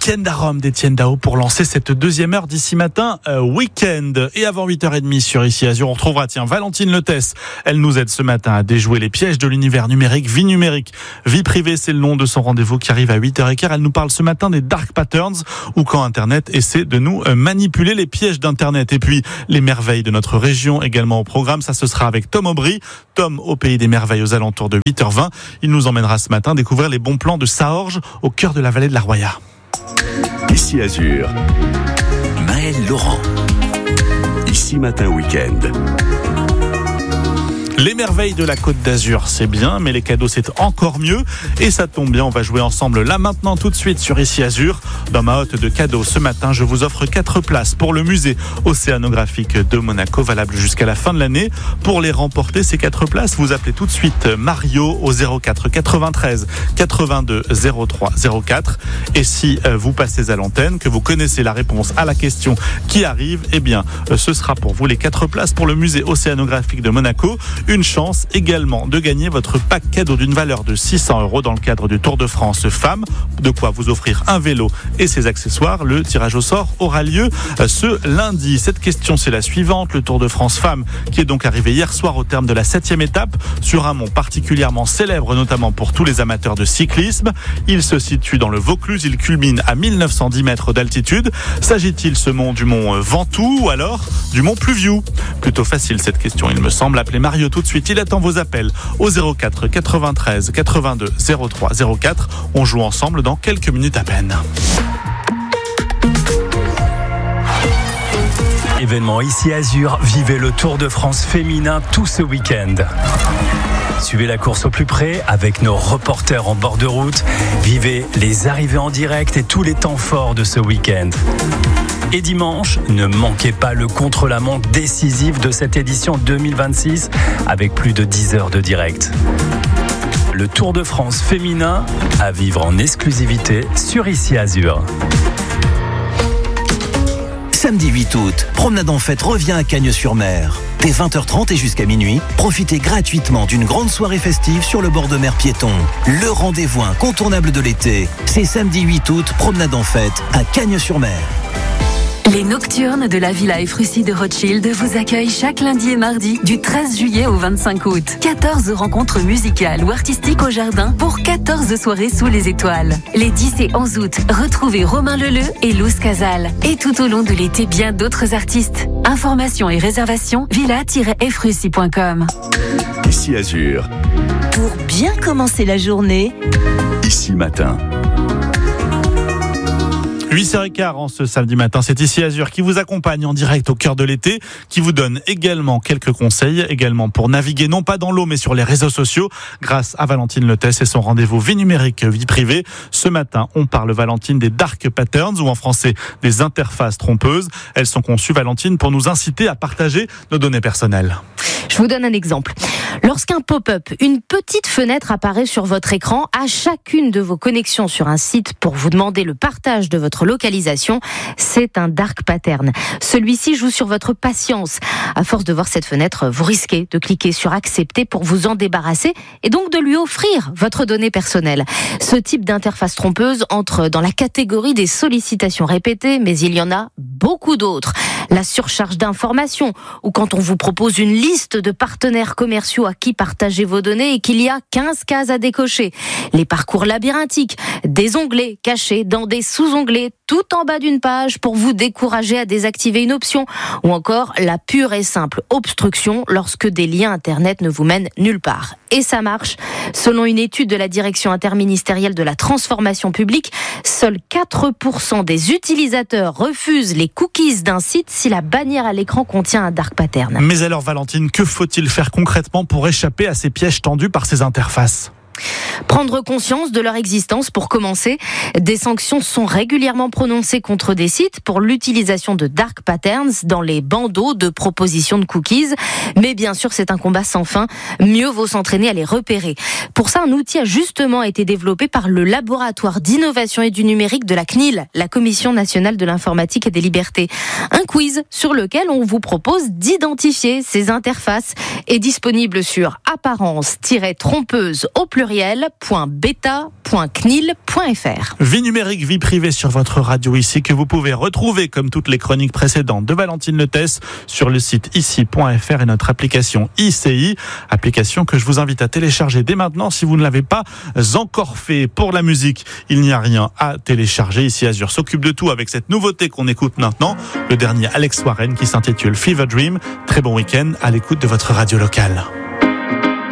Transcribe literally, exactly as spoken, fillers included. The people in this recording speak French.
week-end à Rome d'Étienne Dao pour lancer cette deuxième heure d'ici matin euh, week-end. Et avant huit heures trente sur Ici Azur, on retrouvera tiens Valentine Letès. Elle nous aide ce matin à déjouer les pièges de l'univers numérique. Vie numérique, vie privée, c'est le nom de son rendez-vous qui arrive à huit heures quinze. Elle nous parle ce matin des dark patterns ou quand Internet essaie de nous manipuler, les pièges d'Internet. Et puis les merveilles de notre région également au programme. Ça, ce sera avec Tom Aubry. Tom au pays des merveilles aux alentours de huit heures vingt. Il nous emmènera ce matin découvrir les bons plans de Saorge au cœur de la vallée de la Roya. Ici Azur, Maël Laurent. Ici Matin Week-end. Les merveilles de la Côte d'Azur, c'est bien, mais les cadeaux, c'est encore mieux. Et ça tombe bien, on va jouer ensemble là maintenant tout de suite sur Ici Azur. Dans ma hotte de cadeaux ce matin, je vous offre quatre places pour le musée océanographique de Monaco, valable jusqu'à la fin de l'année. Pour les remporter, ces quatre places, vous appelez tout de suite Mario au zéro quatre quatre-vingt-treize quatre-vingt-deux zéro trois zéro quatre. Et si vous passez à l'antenne, que vous connaissez la réponse à la question qui arrive, eh bien, ce sera pour vous les quatre places pour le musée océanographique de Monaco. Une chance également de gagner votre pack cadeau d'une valeur de six cents euros dans le cadre du Tour de France Femmes. De quoi vous offrir un vélo et ses accessoires. Le tirage au sort aura lieu ce lundi. Cette question, c'est la suivante. Le Tour de France Femmes, qui est donc arrivé hier soir au terme de la septième étape, sur un mont particulièrement célèbre, notamment pour tous les amateurs de cyclisme. Il se situe dans le Vaucluse. Il culmine à mille neuf cent dix mètres d'altitude. S'agit-il ce mont du mont Ventoux ou alors du mont Pluvieux? Plutôt facile cette question, il me semble. Appelez Mario tout de suite, il attend vos appels au zéro quatre quatre-vingt-treize quatre-vingt-deux zéro trois zéro quatre. On joue ensemble dans quelques minutes à peine. Événement Ici Azur, vivez le Tour de France féminin tout ce week-end. Suivez la course au plus près avec nos reporters en bord de route. Vivez les arrivées en direct et tous les temps forts de ce week-end. Et dimanche, ne manquez pas le contre-la-montre décisif de cette édition deux mille vingt-six avec plus de dix heures de direct. Le Tour de France féminin à vivre en exclusivité sur Ici Azur. Samedi huit août, Promenade en Fête revient à Cagnes-sur-Mer. Dès vingt heures trente et jusqu'à minuit, profitez gratuitement d'une grande soirée festive sur le bord de mer piéton. Le rendez-vous incontournable de l'été, c'est samedi huit août, Promenade en Fête à Cagnes-sur-Mer. Les Nocturnes de la Villa Efrussi de Rothschild vous accueillent chaque lundi et mardi du treize juillet au vingt-cinq août. quatorze rencontres musicales ou artistiques au jardin pour quatorze soirées sous les étoiles. Les dix et onze août, retrouvez Romain Leleu et Luz Casal. Et tout au long de l'été, bien d'autres artistes. Informations et réservations, villa tiret efrussi point com. Ici Azur. Pour bien commencer la journée, Ici Matin. huit heures quinze en ce samedi matin, c'est Ici Azur qui vous accompagne en direct au cœur de l'été, qui vous donne également quelques conseils, également pour naviguer non pas dans l'eau mais sur les réseaux sociaux, grâce à Valentine Letès et son rendez-vous vie numérique, vie privée. Ce matin, on parle, Valentine, des dark patterns, ou en français des interfaces trompeuses. Elles sont conçues, Valentine, pour nous inciter à partager nos données personnelles. Je vous donne un exemple. Lorsqu'un pop-up, une petite fenêtre apparaît sur votre écran à chacune de vos connexions sur un site pour vous demander le partage de votre localisation, c'est un dark pattern. Celui-ci joue sur votre patience. À force de voir cette fenêtre, vous risquez de cliquer sur accepter pour vous en débarrasser et donc de lui offrir votre donnée personnelle. Ce type d'interface trompeuse entre dans la catégorie des sollicitations répétées, mais il y en a beaucoup d'autres. La surcharge d'informations, ou quand on vous propose une liste de partenaires commerciaux à qui partager vos données et qu'il y a quinze cases à décocher. Les parcours labyrinthiques, des onglets cachés dans des sous-onglets tout en bas d'une page pour vous décourager à désactiver une option, ou encore la pure et simple obstruction lorsque des liens internet ne vous mènent nulle part. Et ça marche. Selon une étude de la Direction interministérielle de la transformation publique, seuls quatre pour cent des utilisateurs refusent les cookies d'un site si la bannière à l'écran contient un dark pattern. Mais alors, Valentine, que faut-il faire concrètement pour échapper à ces pièges tendus par ces interfaces ? Prendre conscience de leur existence pour commencer. Des sanctions sont régulièrement prononcées contre des sites pour l'utilisation de dark patterns dans les bandeaux de propositions de cookies. Mais bien sûr, c'est un combat sans fin. Mieux vaut s'entraîner à les repérer. Pour ça, un outil a justement été développé par le laboratoire d'innovation et du numérique de la C N I L, la Commission nationale de l'informatique et des libertés. Un quiz sur lequel on vous propose d'identifier ces interfaces est disponible sur apparence-trompeuse au pluriel pluriel point beta point c n i l point f r. Vie numérique, vie privée sur votre radio ici, que vous pouvez retrouver comme toutes les chroniques précédentes de Valentine Lettès sur le site ici point f r et notre application I C I, application que je vous invite à télécharger dès maintenant si vous ne l'avez pas encore fait. Pour la musique, il n'y a rien à télécharger. Ici Azur s'occupe de tout avec cette nouveauté qu'on écoute maintenant, le dernier Alex Warren qui s'intitule Fever Dream. Très bon week-end à l'écoute de votre radio locale.